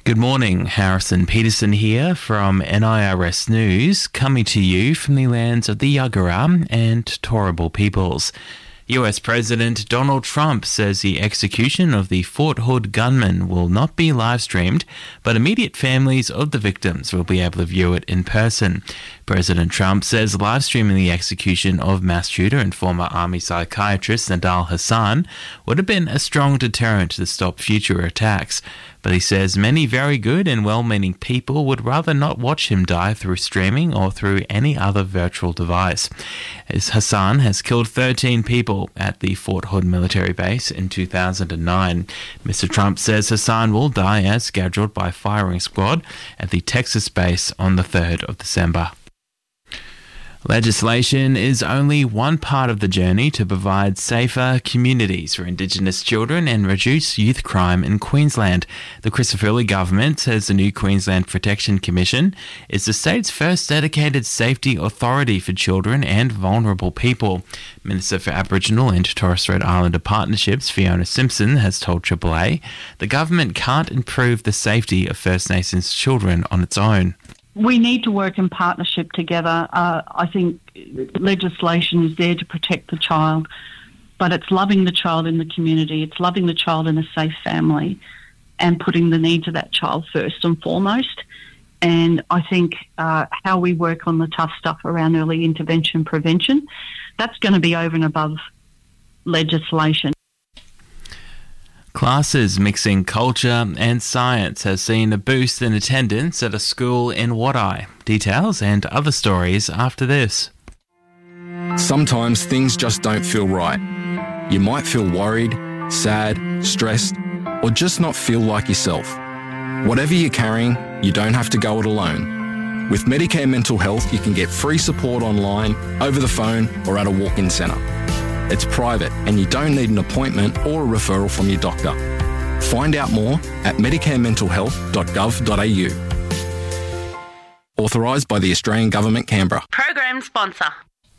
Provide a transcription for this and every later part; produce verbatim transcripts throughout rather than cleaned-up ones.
Good morning, Harrison Peterson here from N I R S News, coming to you from the lands of the Yagara and Turrbal peoples. U S President Donald Trump says the execution of the Fort Hood gunman will not be live-streamed, but immediate families of the victims will be able to view it in person. President Trump says live-streaming the execution of mass shooter and former Army psychiatrist Nidal Hasan would have been a strong deterrent to stop future attacks. But he says many very good and well-meaning people would rather not watch him die through streaming or through any other virtual device. As Hasan has killed thirteen people at the Fort Hood military base in two thousand nine. Mister Trump says Hasan will die as scheduled by firing squad at the Texas base on the third of December. Legislation is only one part of the journey to provide safer communities for Indigenous children and reduce youth crime in Queensland. The Christopher government says the new Queensland Protection Commission is the state's first dedicated safety authority for children and vulnerable people. Minister for Aboriginal and Torres Strait Islander Partnerships, Fiona Simpson, has told Triple A the government can't improve the safety of First Nations children on its own. We need to work in partnership together. Uh, I think legislation is there to protect the child, but it's loving the child in the community, it's loving the child in a safe family and putting the needs of that child first and foremost. And I think uh, how we work on the tough stuff around early intervention prevention, that's going to be over and above legislation. Classes mixing culture and science has seen a boost in attendance at a school in Wadeye. Details and other stories after this. Sometimes things just don't feel right. You might feel worried, sad, stressed, or just not feel like yourself. Whatever you're carrying, you don't have to go it alone. With Medicare Mental Health, you can get free support online, over the phone, or at a walk-in centre. It's private and you don't need an appointment or a referral from your doctor. Find out more at medicare mental health dot gov dot a u. Authorised by the Australian Government, Canberra. Program sponsor.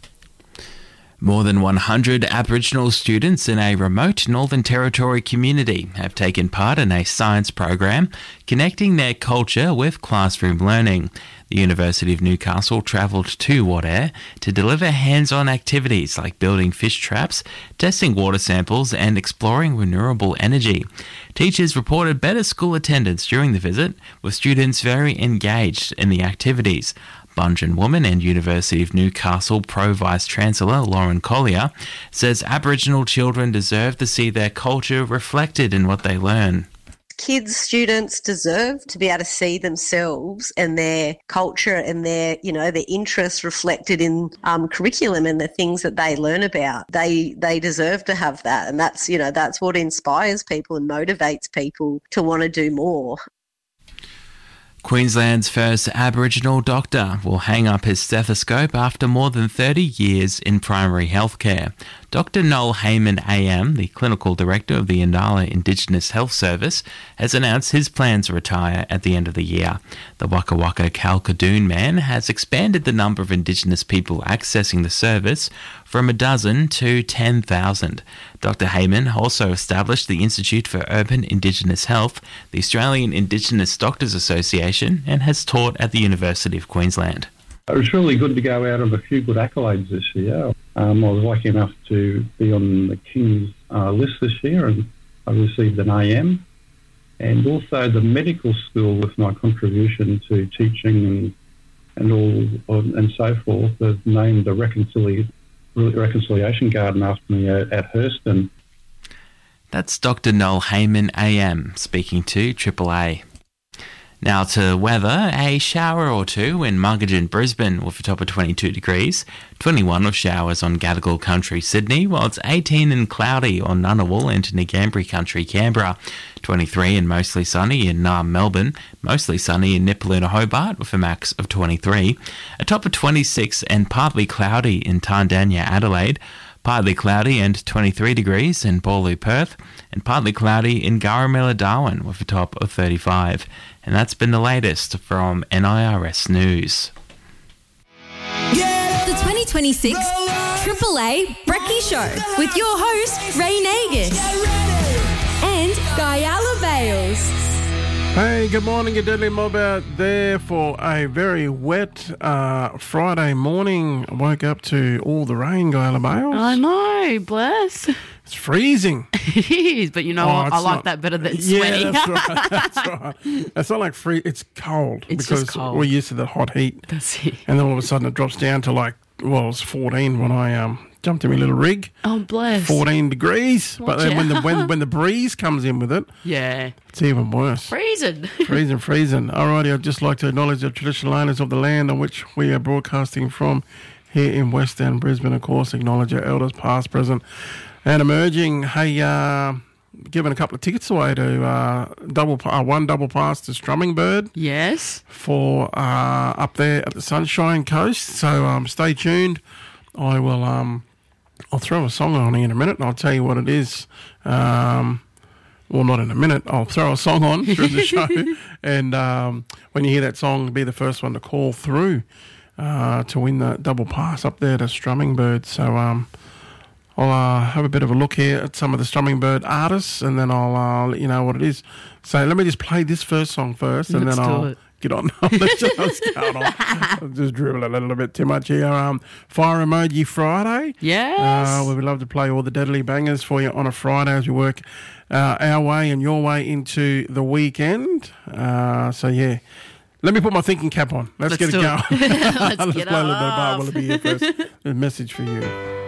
More than one hundred Aboriginal students in a remote Northern Territory community have taken part in a science program connecting their culture with classroom learning. The University of Newcastle travelled to Wadeye to deliver hands-on activities like building fish traps, testing water samples and exploring renewable energy. Teachers reported better school attendance during the visit, with students very engaged in the activities. Bunjan woman and University of Newcastle Pro Vice-Chancellor Lauren Collier says Aboriginal children deserve to see their culture reflected in what they learn. Kids, students deserve to be able to see themselves and their culture and their, you know, their interests reflected in um, curriculum and the things that they learn about. They they deserve to have that, and that's, you know, that's what inspires people and motivates people to want to do more. Queensland's first Aboriginal doctor will hang up his stethoscope after more than thirty years in primary healthcare. Doctor Noel Heyman A M, the clinical director of the Inala Indigenous Health Service, has announced his plans to retire at the end of the year. The Waka Waka Kalkadoon man has expanded the number of Indigenous people accessing the service from a dozen to ten thousand. Doctor Heyman also established the Institute for Urban Indigenous Health, the Australian Indigenous Doctors Association, and has taught at the University of Queensland. It was really good to go out of a few good accolades this year. Um, I was lucky enough to be on the King's uh, list this year, and I received an A M. And also the medical school, with my contribution to teaching and and all and so forth, have named a reconciliation reconciliation garden after me at, at Hurston. That's Doctor Noel Heyman A M speaking to Triple A. Now to weather, a shower or two in Muggeridge, Brisbane with a top of twenty-two degrees, twenty-one with showers on Gadigal Country, Sydney, while it's eighteen and cloudy on Ngunnawal and Ngambri Country, Canberra, twenty-three and mostly sunny in Naarm, Melbourne, mostly sunny in Nipaluna, Hobart with a max of twenty-three, a top of twenty-six and partly cloudy in Tandanya, Adelaide, partly cloudy and twenty-three degrees in Boorloo, Perth, and partly cloudy in Garramilla, Darwin with a top of thirty-five. And that's been the latest from N I R S News. The twenty twenty-six Triple A Brekkie Show with your host, Ray Nagus and Guyala Bales. Hey, good morning, your Deadly Mob out there for a very wet uh, Friday morning. I woke up to all the rain, Guyla Bales. I know, bless. It's freezing. It is, but you know Oh, what? I it's like not- that better than Yeah, sweating. that's right. That's right. It's not like free. It's cold It's because just cold. we're used to the hot heat, That's it. and then all of a sudden it drops down to like, well, it was fourteen when I um jumped in my little rig. Oh, bless. fourteen degrees. But Watch then when the out. when when the breeze comes in with it, Yeah. it's even worse. Freezing. Freezing, freezing. Alrighty, I'd just like to acknowledge the traditional owners of the land on which we are broadcasting from here in West End, Brisbane. Of course, acknowledge our elders, past, present, and emerging. Hey, uh, giving a couple of tickets away to uh, double uh, one double pass to Strumming Bird Yes. for uh, up there at the Sunshine Coast. So um, stay tuned. I will. Um, I'll throw a song on here in a minute, and I'll tell you what it is. Um, well, not in a minute. I'll throw a song on through the show, and um, when you hear that song, be the first one to call through uh, to win the double pass up there to Strumming Bird. So um, I'll uh, have a bit of a look here at some of the Strumming Bird artists, and then I'll uh, let you know what it is. So let me just play this first song first, and Let's then do I'll it. get on. Let's just go on. I'll just dribble a little bit too much here. Um, Fire Emoji Friday. Yes. Uh, we would love to play all the deadly bangers for you on a Friday as we work uh, our way and your way into the weekend. Uh, so, yeah. Let me put my thinking cap on. Let's, Let's get it do going. it. Let's Let's get play a little bit of off. Bar Willoughby here first. A message for you.